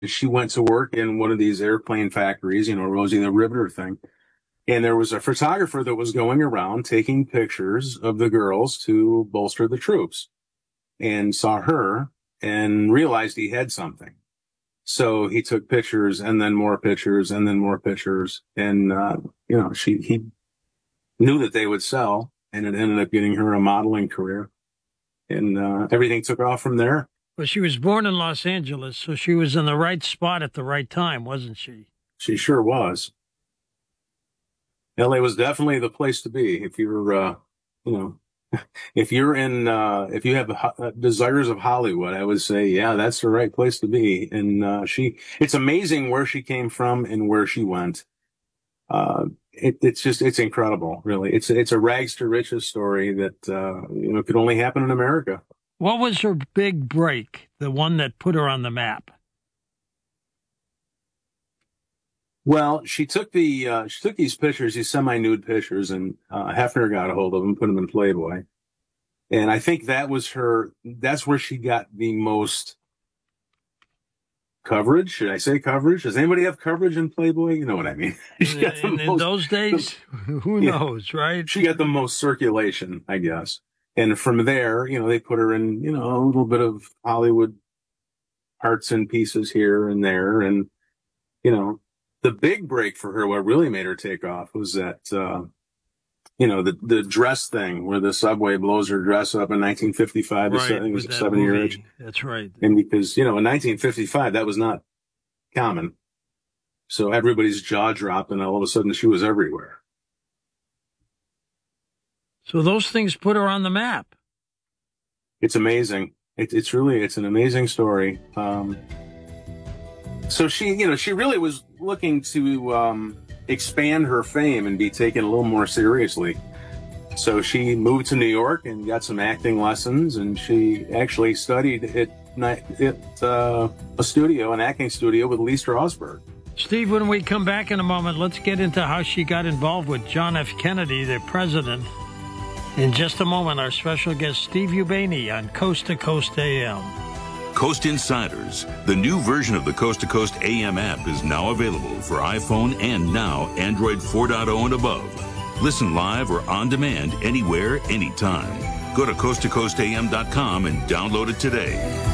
she went to work in one of these airplane factories, Rosie the Riveter thing. And there was a photographer that was going around taking pictures of the girls to bolster the troops, and saw her and realized he had something. So he took pictures and then more pictures and then more pictures. And, he knew that they would sell, and it ended up getting her a modeling career. And everything took off from there. Well, she was born in Los Angeles, so she was in the right spot at the right time, wasn't she? She sure was. LA was definitely the place to be if you're, if you have desires of Hollywood. I would say, yeah, that's the right place to be. And it's amazing where she came from and where she went. It's incredible, really. It's a rags to riches story that could only happen in America. What was her big break? The one that put her on the map? Well, she took these pictures, these semi-nude pictures, and Hefner got a hold of them, put them in Playboy. And I think that's where she got the most coverage. Should I say coverage? Does anybody have coverage in Playboy? You know what I mean? In those days, who knows, right? She got the most circulation, I guess. And from there, they put her in, a little bit of Hollywood parts and pieces here and there. And, the big break for her, what really made her take off was that, the dress thing where the subway blows her dress up in 1955. Right, I think it was a 7-year age. That's right. And because, in 1955, that was not common. So everybody's jaw dropped, and all of a sudden she was everywhere. So those things put her on the map. It's amazing. It's an amazing story. So she really was looking to expand her fame and be taken a little more seriously. So she moved to New York and got some acting lessons, and she actually studied at an acting studio with Lee Strasberg. Steve, when we come back in a moment, let's get into how she got involved with John F. Kennedy, the president. In just a moment, our special guest, Steve Ubeni, on Coast to Coast AM. Coast Insiders, the new version of the Coast to Coast AM app, is now available for iPhone and now Android 4.0 and above. Listen live or on demand anywhere, anytime. Go to coasttocoastam.com and download it today.